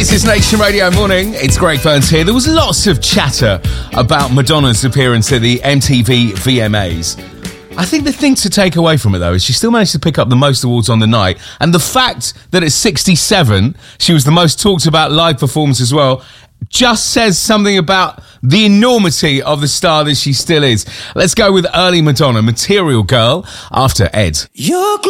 This is Nation Radio Morning. It's Greg Burns here. There was lots of chatter about Madonna's appearance at the MTV VMAs. I think the thing to take away from it, though, is she still managed to pick up the most awards on the night. And the fact that at 67, she was the most talked about live performance as well, just says something about the enormity of the star that she still is. Let's go with early Madonna, Material Girl, after Ed.